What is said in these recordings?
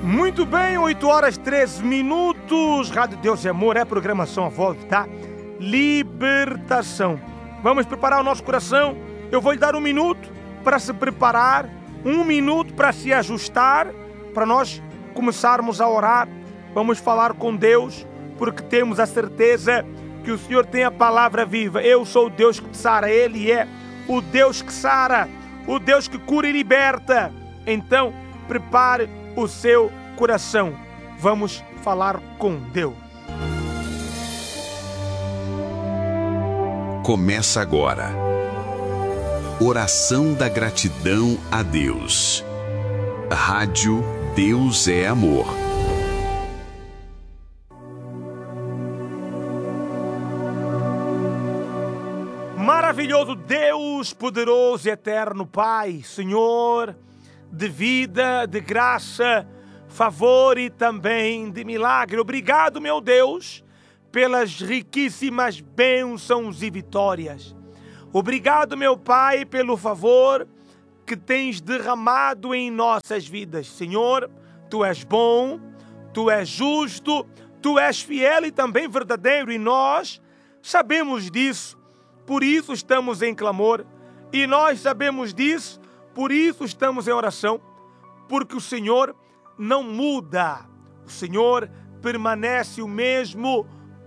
Muito bem, 8h13. Rádio Deus e Amor, é a programação à volta da libertação. Vamos preparar o nosso coração. Eu vou lhe dar 1 minuto para se preparar, 1 minuto para se ajustar, para nós começarmos a orar. Vamos falar com Deus, porque temos a certeza que o Senhor tem a palavra viva. Eu sou o Deus que te sara, Ele é o Deus que sara, o Deus que cura e liberta. Então, prepare o seu coração. Vamos falar com Deus. Começa agora. Oração da gratidão a Deus. Rádio Deus é Amor. Maravilhoso Deus, poderoso e eterno Pai, Senhor, de vida, de graça, favor e também de milagre. Obrigado, meu Deus, pelas riquíssimas bênçãos e vitórias. Obrigado, meu Pai, pelo favor que tens derramado em nossas vidas. Senhor, Tu és bom, Tu és justo, Tu és fiel e também verdadeiro, e nós sabemos disso, por isso estamos em clamor, e nós sabemos disso, por isso estamos em oração, porque o Senhor não muda. O Senhor permanece o mesmo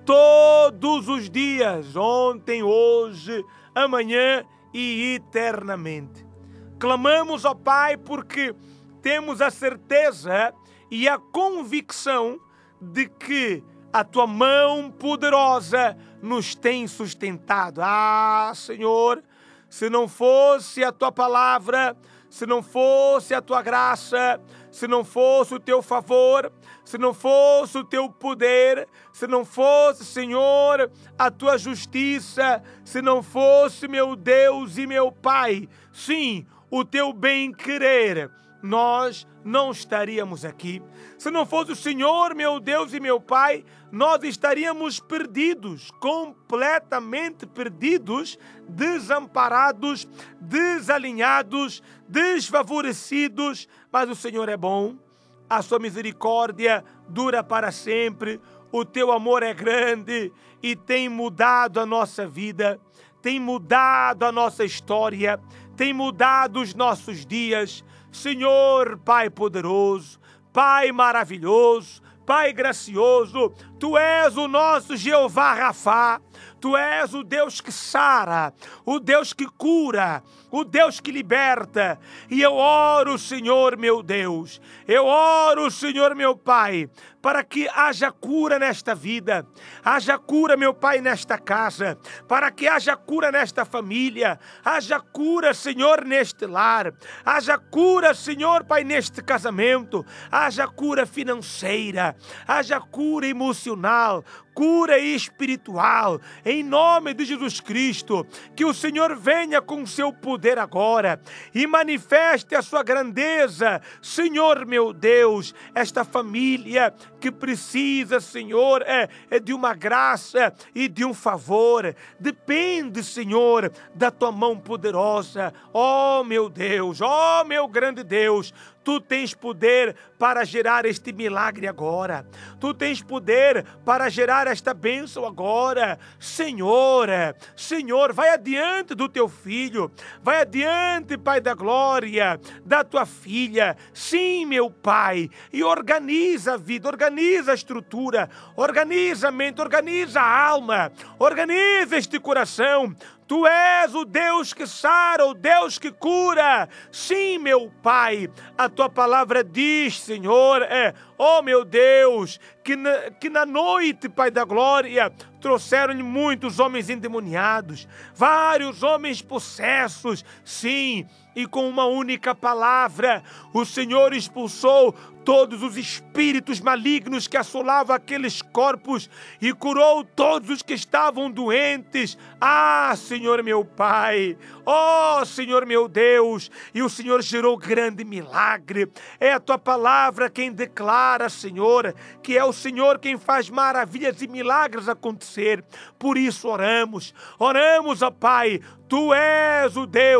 todos os dias, ontem, hoje, amanhã e eternamente. Clamamos ao Pai porque temos a certeza e a convicção de que a Tua mão poderosa nos tem sustentado. Ah, Senhor, se não fosse a Tua palavra, se não fosse a Tua graça, se não fosse o Teu favor, se não fosse o Teu poder, se não fosse, Senhor, a Tua justiça, se não fosse, meu Deus e meu Pai, sim, o Teu bem-querer, nós não estaríamos aqui. Se não fosse o Senhor, meu Deus e meu Pai, nós estaríamos perdidos, completamente perdidos, desamparados, desalinhados, desfavorecidos. Mas o Senhor é bom, a Sua misericórdia dura para sempre, o Teu amor é grande e tem mudado a nossa vida, tem mudado a nossa história, tem mudado os nossos dias. Senhor, Pai poderoso, Pai maravilhoso, Pai gracioso, Tu és o nosso Jeová Rafá, Tu és o Deus que sara, o Deus que cura, o Deus que liberta. E eu oro, Senhor meu Deus, eu oro, Senhor meu Pai, para que haja cura nesta vida, haja cura, meu Pai, nesta casa, para que haja cura nesta família, haja cura, Senhor, neste lar, haja cura, Senhor, Pai, neste casamento, haja cura financeira, haja cura emocional, cura espiritual, em nome de Jesus Cristo. Que o Senhor venha com o seu poder agora e manifeste a sua grandeza, Senhor meu Deus, esta família que precisa, Senhor, de uma graça e de um favor, depende, Senhor, da Tua mão poderosa. Oh meu Deus, oh meu grande Deus, Tu tens poder para gerar este milagre agora. Tu tens poder para gerar esta bênção agora. Senhor, Senhor, vai adiante do Teu filho. Vai adiante, Pai da glória, da Tua filha. Sim, meu Pai. E organiza a vida, organiza a estrutura, organiza a mente, organiza a alma, organiza este coração. Tu és o Deus que sara, o Deus que cura. Sim, meu Pai, a Tua palavra diz, Senhor, oh meu Deus, que na noite, Pai da glória, trouxeram-lhe muitos homens endemoniados, vários homens possessos, sim, e com uma única palavra, o Senhor expulsou todos os espíritos malignos que assolavam aqueles corpos e curou todos os que estavam doentes. Ah, Senhor meu Pai, oh Senhor meu Deus, e o Senhor gerou grande milagre. É a Tua palavra quem declara, Senhor, que é o Senhor quem faz maravilhas e milagres acontecer. Por isso oramos, ó Pai, Tu és o Deus,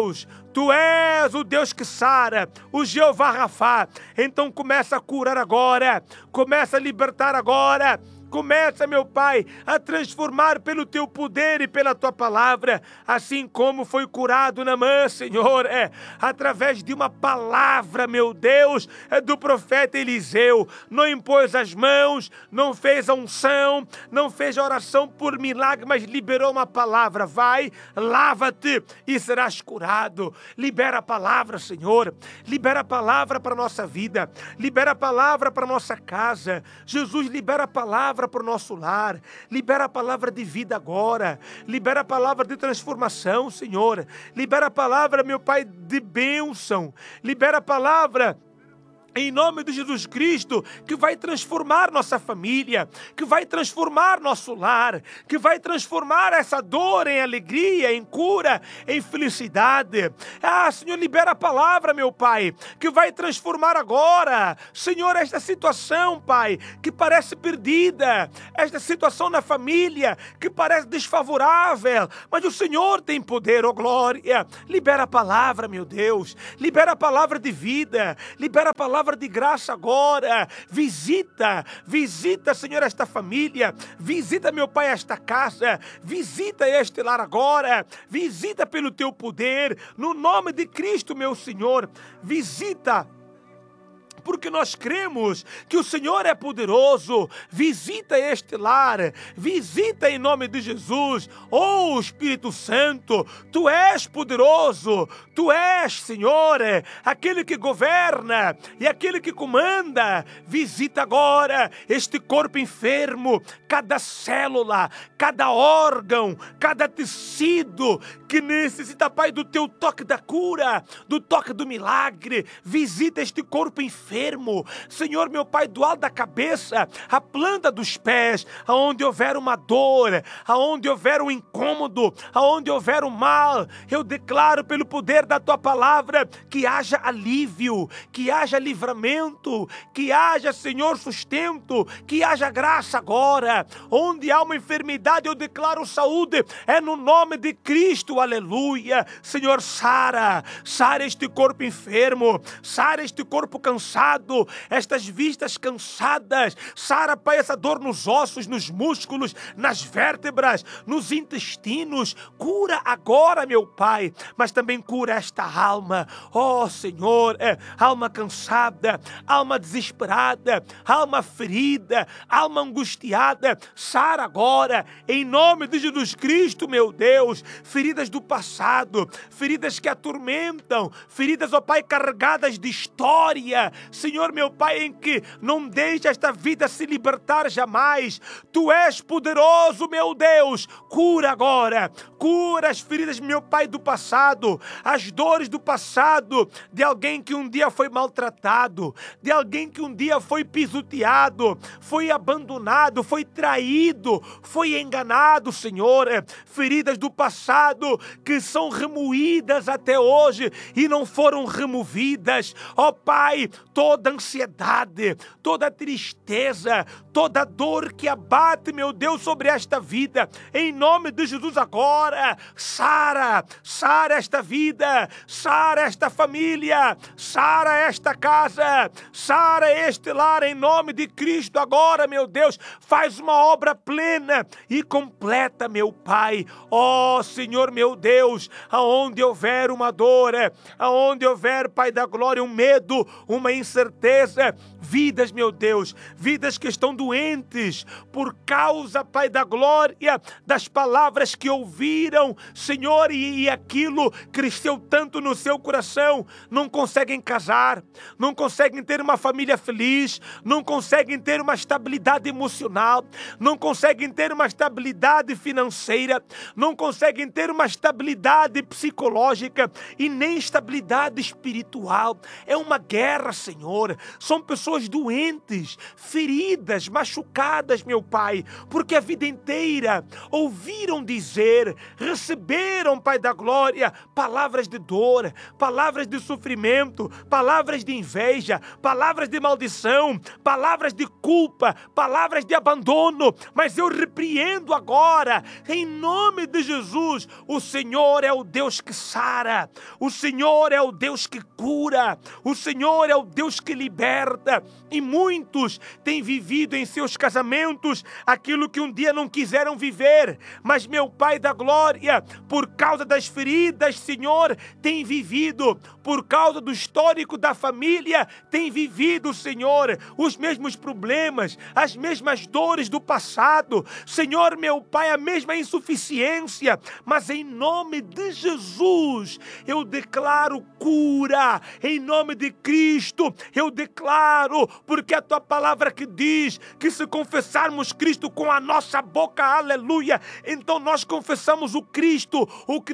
Tu és o Deus que sara, o Jeová Rafá. Então começa a curar agora, começa a libertar agora. Começa, meu Pai, a transformar pelo Teu poder e pela Tua palavra, assim como foi curado Naamã, Senhor, através de uma palavra, meu Deus, do profeta Eliseu. Não impôs as mãos, não fez a unção, não fez a oração por milagre, mas liberou uma palavra. Vai, lava-te e serás curado. Libera a palavra, Senhor. Libera a palavra para a nossa vida. Libera a palavra para a nossa casa. Jesus, libera a palavra para o nosso lar, libera a palavra de vida agora, libera a palavra de transformação, Senhor, libera a palavra, meu Pai, de bênção, libera a palavra em nome de Jesus Cristo, que vai transformar nossa família, que vai transformar nosso lar, que vai transformar essa dor em alegria, em cura, em felicidade. Senhor, libera a palavra, meu Pai, que vai transformar agora, Senhor, esta situação, Pai, que parece perdida, esta situação na família, que parece desfavorável, mas o Senhor tem poder, ó glória. Libera a palavra, meu Deus, libera a palavra de vida, libera a palavra de graça agora. Visita, Senhor, esta família. Visita, meu Pai, esta casa. Visita este lar agora. Visita pelo Teu poder. No nome de Cristo, meu Senhor. Visita, porque nós cremos que o Senhor é poderoso. Visita este lar, visita em nome de Jesus. Oh, Espírito Santo, Tu és poderoso, Tu és, Senhor, aquele que governa e aquele que comanda. Visita agora este corpo enfermo, cada célula, cada órgão, cada tecido que necessita, Pai, do Teu toque da cura, do toque do milagre. Visita este corpo enfermo, Senhor, meu Pai, do alto da cabeça, a planta dos pés, aonde houver uma dor, aonde houver um incômodo, aonde houver um mal, eu declaro pelo poder da Tua palavra que haja alívio, que haja livramento, que haja, Senhor, sustento, que haja graça agora. Onde há uma enfermidade, eu declaro saúde, é no nome de Cristo, aleluia. Senhor, sara este corpo enfermo, sara este corpo cansado, estas vistas cansadas. Sara, Pai, essa dor nos ossos, nos músculos, nas vértebras, nos intestinos. Cura agora, meu Pai, mas também cura esta alma. Oh, Senhor, alma cansada, alma desesperada, alma ferida, alma angustiada. Sara agora, em nome de Jesus Cristo, meu Deus. Feridas do passado, feridas que atormentam, feridas, ó Pai, carregadas de história. Senhor, meu Pai, em que não deixa esta vida se libertar jamais. Tu és poderoso, meu Deus. Cura agora. Cura as feridas, meu Pai, do passado. As dores do passado. De alguém que um dia foi maltratado. De alguém que um dia foi pisoteado. Foi abandonado. Foi traído. Foi enganado, Senhor. Feridas do passado que são remoídas até hoje e não foram removidas. Ó Pai, toda ansiedade, toda tristeza, toda dor que abate, meu Deus, sobre esta vida, em nome de Jesus agora, sara esta vida, sara esta família, sara esta casa, sara este lar, em nome de Cristo agora, meu Deus. Faz uma obra plena e completa, meu Pai. Ó Senhor, meu Deus, aonde houver uma dor, aonde houver, Pai da glória, um medo, uma incerteza, vidas, meu Deus, vidas que estão doentes por causa, Pai da glória, das palavras que ouviram, Senhor, e aquilo cresceu tanto no seu coração, não conseguem casar, não conseguem ter uma família feliz, não conseguem ter uma estabilidade emocional, não conseguem ter uma estabilidade financeira, não conseguem ter uma estabilidade psicológica e nem estabilidade espiritual. É uma guerra, Senhor. Senhor. São pessoas doentes, feridas, machucadas, meu Pai, porque a vida inteira ouviram dizer, receberam, Pai da glória, palavras de dor, palavras de sofrimento, palavras de inveja, palavras de maldição, palavras de culpa, palavras de abandono. Mas eu repreendo agora, em nome de Jesus. O Senhor é o Deus que sara, o Senhor é o Deus que cura, o Senhor é o Deus que liberta. E muitos têm vivido em seus casamentos aquilo que um dia não quiseram viver, mas meu Pai da glória, por causa das feridas, Senhor, tem vivido, por causa do histórico da família, tem vivido, Senhor, os mesmos problemas, as mesmas dores do passado, Senhor, meu Pai, a mesma insuficiência. Mas em nome de Jesus eu declaro cura, em nome de Cristo eu declaro, porque a tua palavra que diz que se confessarmos Cristo com a nossa boca, aleluia, então nós confessamos o Cristo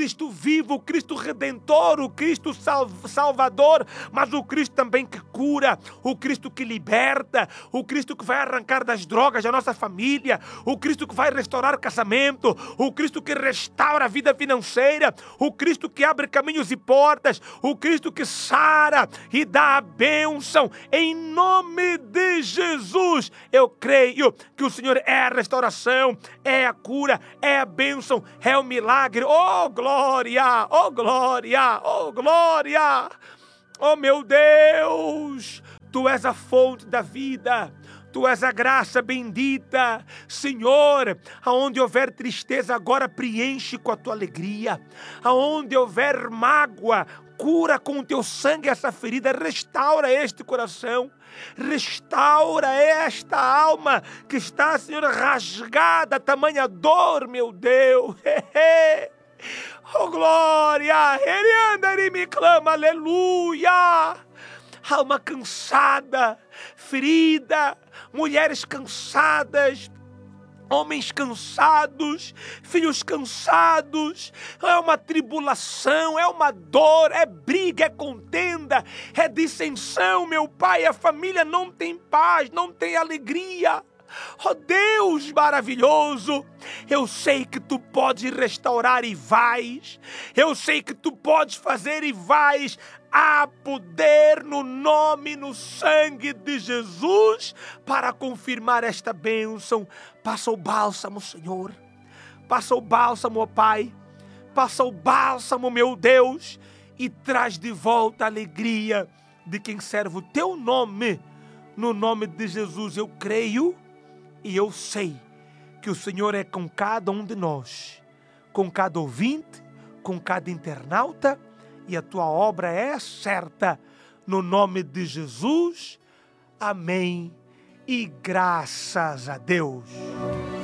vivo, o Cristo redentor, o Cristo salvador, mas o Cristo também que cura, o Cristo que liberta, o Cristo que vai arrancar das drogas da nossa família, o Cristo que vai restaurar casamento, o Cristo que restaura a vida financeira, o Cristo que abre caminhos e portas, o Cristo que sara e dá a bênção. Em nome de Jesus, eu creio que o Senhor é a restauração, é a cura, é a bênção, é o milagre. Oh glória, oh glória, oh glória. Oh meu Deus, Tu és a fonte da vida, Tu és a graça bendita. Senhor, aonde houver tristeza, agora preenche com a Tua alegria. Aonde houver mágoa, cura com o Teu sangue essa ferida, restaura este coração, restaura esta alma que está, Senhor, rasgada, tamanha dor, meu Deus. Oh glória, Ele anda, Ele me clama, aleluia. Alma cansada, ferida, mulheres cansadas, homens cansados, filhos cansados, é uma tribulação, é uma dor, é briga, é contenda, é dissensão, meu Pai, a família não tem paz, não tem alegria. Oh Deus maravilhoso, eu sei que Tu podes restaurar e vais, eu sei que Tu podes fazer e vais. Há poder no nome, no sangue de Jesus para confirmar esta bênção. Passa o bálsamo, Senhor, passa o bálsamo, ó Pai, passa o bálsamo, meu Deus, e traz de volta a alegria de quem serve o Teu nome. No nome de Jesus eu creio e eu sei que o Senhor é com cada um de nós, com cada ouvinte, com cada internauta, e a Tua obra é certa. No nome de Jesus, amém e graças a Deus.